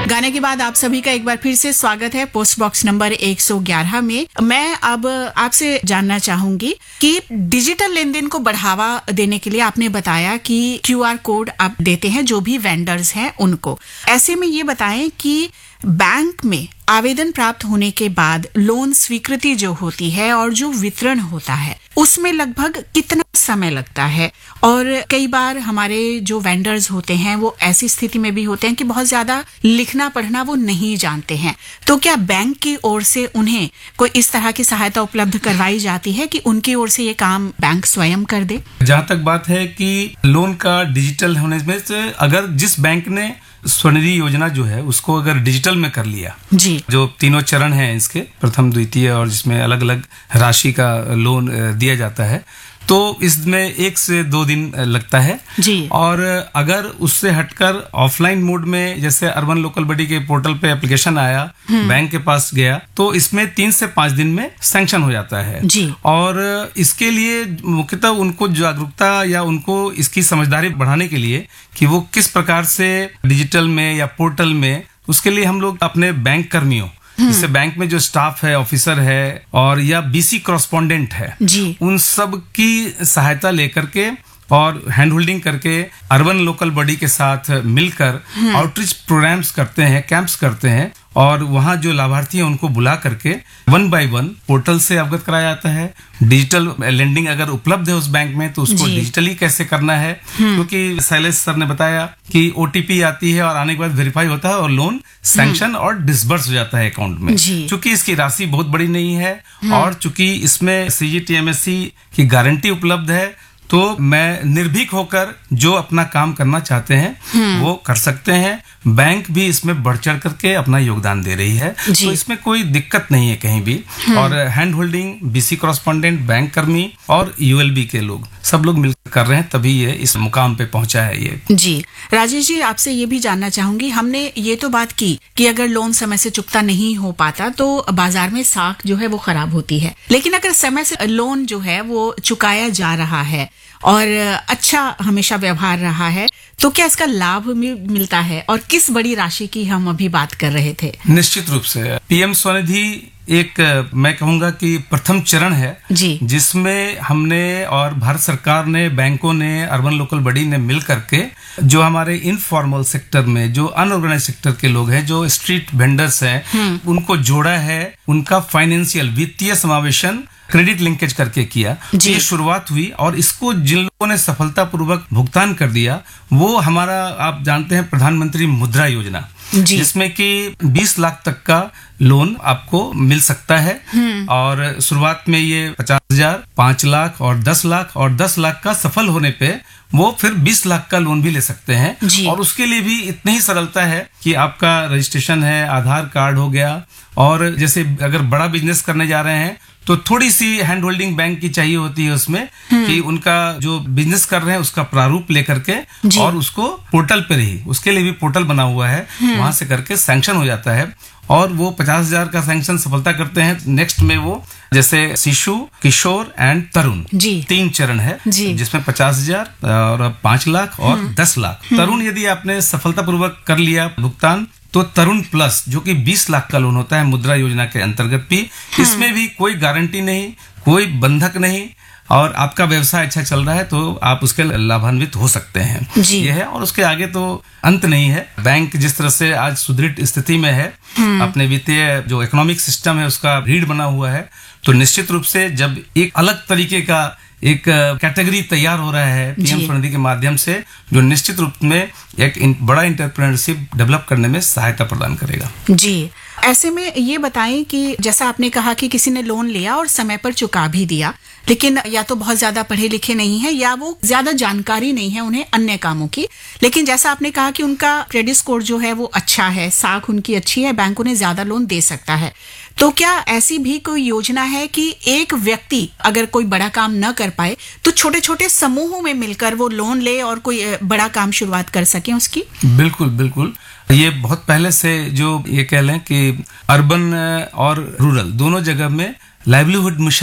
गाने के बाद आप सभी का एक बार फिर से स्वागत है पोस्ट बॉक्स नंबर 111 में। मैं अब आपसे जानना चाहूंगी कि डिजिटल लेन देन को बढ़ावा देने के लिए आपने बताया कि QR कोड आप देते हैं जो भी वेंडर्स हैं उनको। ऐसे में ये बताएं कि बैंक में आवेदन प्राप्त होने के बाद लोन स्वीकृति जो होती है और जो वितरण होता है उसमें लगभग कितना समय लगता है। और कई बार हमारे जो वेंडर्स होते हैं वो ऐसी स्थिति में भी होते हैं कि बहुत ज्यादा लिखना पढ़ना वो नहीं जानते हैं, तो क्या बैंक की ओर से उन्हें कोई इस तरह की सहायता उपलब्ध करवाई जाती है कि उनकी ओर से ये काम बैंक स्वयं कर दे? जहाँ तक बात है कि लोन का डिजिटल होने में से अगर जिस बैंक ने स्वनिधि योजना जो है उसको अगर डिजिटल में कर लिया जी, जो तीनों चरण हैं इसके, प्रथम द्वितीय और जिसमें अलग अलग राशि का लोन दिया जाता है, तो इसमें 1 से 2 दिन लगता है जी। और अगर उससे हटकर ऑफलाइन मोड में जैसे अर्बन लोकल बॉडी के पोर्टल पे एप्लीकेशन आया, बैंक के पास गया, तो इसमें 3 से 5 दिन में सैंक्शन हो जाता है जी। और इसके लिए मुख्यतः उनको जागरूकता या उनको इसकी समझदारी बढ़ाने के लिए कि वो किस प्रकार से डिजिटल में या पोर्टल में, उसके लिए हम लोग अपने बैंक कर्मियों, जैसे बैंक में जो स्टाफ है, ऑफिसर है और या BC कॉरेस्पॉन्डेंट है जी, उन सब की सहायता लेकर के और हैंड होल्डिंग करके अर्बन लोकल बॉडी के साथ मिलकर आउटरीच प्रोग्राम्स करते हैं, कैंप्स करते हैं और वहां जो लाभार्थी हैं उनको बुला करके 1 by 1 पोर्टल से अवगत कराया जाता है। डिजिटल लेंडिंग अगर उपलब्ध है उस बैंक में तो उसको डिजिटली कैसे करना है, क्योंकि शैलेश सर ने बताया कि OTP आती है और आने के बाद वेरीफाई होता है और लोन सैंक्शन और डिसबर्स हो जाता है अकाउंट में। चूंकि इसकी राशि बहुत बड़ी नहीं है और चूंकि इसमें CGTMSE की गारंटी उपलब्ध है, तो मैं निर्भीक होकर जो अपना काम करना चाहते हैं वो कर सकते हैं। बैंक भी इसमें बढ़ चढ़ करके अपना योगदान दे रही है, तो इसमें कोई दिक्कत नहीं है कहीं भी। और hand holding BC correspondent, bank कर्मी और ULB के लोग सब लोग मिलकर कर रहे हैं, तभी ये इस मुकाम पे पहुंचा है ये। जी राजेश जी, आपसे ये भी जानना चाहूंगी, हमने ये तो बात की कि अगर लोन समय से चुकता नहीं हो पाता तो बाजार में साख जो है वो खराब होती है, लेकिन अगर समय से लोन जो है वो चुकाया जा रहा है और अच्छा हमेशा व्यवहार रहा है, तो क्या इसका लाभ मिलता है? और किस बड़ी राशि की हम अभी बात कर रहे थे? निश्चित रूप से PM स्वनिधि एक, मैं कहूंगा कि प्रथम चरण है जी, जिसमें हमने और भारत सरकार ने, बैंकों ने, अर्बन लोकल बॉडी ने मिल करके जो हमारे इनफॉर्मल सेक्टर में जो अनऑर्गेनाइज सेक्टर के लोग हैं, जो स्ट्रीट वेंडर्स हैं, उनको जोड़ा है, उनका फाइनेंशियल वित्तीय समावेशन क्रेडिट लिंकेज करके किया। ये शुरुआत हुई और इसको जिन लोगों ने सफलतापूर्वक भुगतान कर दिया वो हमारा, आप जानते हैं, प्रधानमंत्री मुद्रा योजना, जिसमें कि 20 लाख तक का लोन आपको मिल सकता है और शुरुआत में ये 50,000, 5 लाख और 10 लाख और 10 लाख का सफल होने पे वो फिर 20 लाख का लोन भी ले सकते हैं। और उसके लिए भी इतनी ही सरलता है कि आपका रजिस्ट्रेशन है, आधार कार्ड हो गया, और जैसे अगर बड़ा बिजनेस करने जा रहे हैं तो थोड़ी सी हैंड होल्डिंग बैंक की चाहिए होती है उसमें, कि उनका जो बिजनेस कर रहे हैं उसका प्रारूप लेकर के और उसको पोर्टल पर ही, उसके लिए भी पोर्टल बना हुआ है, वहां से करके सैंक्शन हो जाता है और वो 50,000 का सैंक्शन सफलता करते हैं। नेक्स्ट में वो जैसे शिशु, किशोर एंड तरुण 3 चरण है जिसमें 50,000 और 5 लाख और 10 लाख। तरुण यदि आपने सफलतापूर्वक कर लिया भुगतान तो तरुण प्लस जो कि 20 लाख का लोन होता है मुद्रा योजना के अंतर्गत भी, इसमें भी कोई गारंटी नहीं, कोई बंधक नहीं और आपका व्यवसाय अच्छा चल रहा है तो आप उसके लाभान्वित हो सकते हैं। ये है और उसके आगे तो अंत नहीं है। बैंक जिस तरह से आज सुदृढ़ स्थिति में है, अपने वित्तीय जो इकोनॉमिक सिस्टम है उसका रीढ़ बना हुआ है, तो निश्चित रूप से जब एक अलग तरीके का एक कैटेगरी तैयार हो रहा है PM स्वनिधि के माध्यम से, जो निश्चित रूप में एक बड़ा एंटरप्रेन्योरशिप डेवलप करने में सहायता प्रदान करेगा। जी, ऐसे में ये बताएं कि जैसा आपने कहा कि किसी ने लोन लिया और समय पर चुका भी दिया, लेकिन या तो बहुत ज्यादा पढ़े लिखे नहीं है या वो ज्यादा जानकारी नहीं है उन्हें अन्य कामों की, लेकिन जैसा आपने कहा कि उनका क्रेडिट स्कोर जो है वो अच्छा है, साख उनकी अच्छी है, बैंक उन्हें ज्यादा लोन दे सकता है, तो क्या ऐसी भी कोई योजना है कि एक व्यक्ति अगर कोई बड़ा काम न कर पाए तो छोटे छोटे समूहों में मिलकर वो लोन ले और कोई बड़ा काम शुरुआत कर सके उसकी? बिल्कुल बिल्कुल, ये बहुत पहले से जो ये कह लें कि अर्बन और रूरल दोनों जगह में लाइवलीहुड मिशन